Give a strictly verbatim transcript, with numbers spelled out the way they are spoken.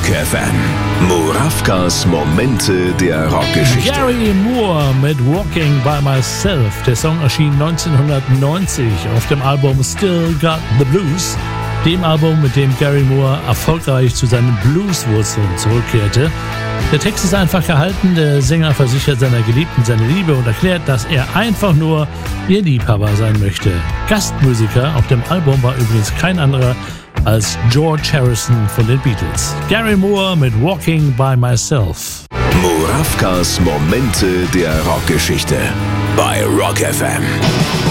Rock F M. Murawkas Momente der Rockgeschichte. Gary Moore mit Walking by Myself. Der Song erschien neunzehnhundertneunzig auf dem Album Still Got the Blues. Dem Album, mit dem Gary Moore erfolgreich zu seinen Blueswurzeln zurückkehrte. Der Text ist einfach gehalten, der Sänger versichert seiner Geliebten seine Liebe und erklärt, dass er einfach nur ihr Liebhaber sein möchte. Gastmusiker auf dem Album war übrigens kein anderer als George Harrison von den Beatles. Gary Moore mit Walking by Myself. Murawkas Momente der Rockgeschichte bei Rock F M.